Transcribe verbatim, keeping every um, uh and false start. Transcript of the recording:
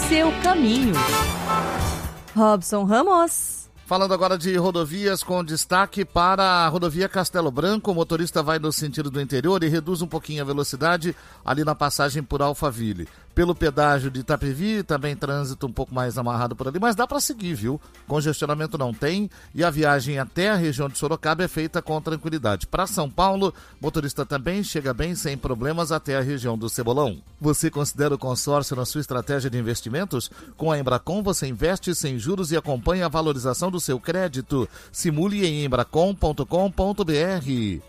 seu caminho. Robson Ramos. Falando agora de rodovias, com destaque para a rodovia Castelo Branco, o motorista vai no sentido do interior e reduz um pouquinho a velocidade ali na passagem por Alphaville. Pelo pedágio de Itapevi, também trânsito um pouco mais amarrado por ali, mas dá para seguir, viu? Congestionamento não tem e a viagem até a região de Sorocaba é feita com tranquilidade. Para São Paulo, motorista também chega bem sem problemas até a região do Cebolão. Você considera o consórcio na sua estratégia de investimentos? Com a Embracon você investe sem juros e acompanha a valorização do seu crédito. Simule em embracon ponto com ponto br.